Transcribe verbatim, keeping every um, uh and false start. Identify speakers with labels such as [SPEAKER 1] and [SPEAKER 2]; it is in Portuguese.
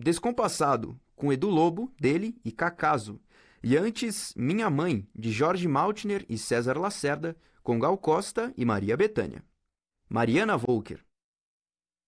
[SPEAKER 1] Descompassado, com Edu Lobo, dele e Cacaso. E antes, Minha Mãe, de Jorge Maltner e César Lacerda, com Gal Costa e Maria Bethânia. Mariana Volker,